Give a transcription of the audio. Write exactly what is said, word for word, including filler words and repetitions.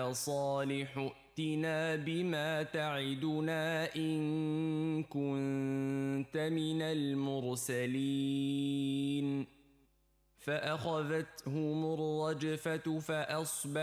يا صالح ائتنا بما تعدنا إن كنت من المرسلين فأخذتهم الرجفة فأصبحوا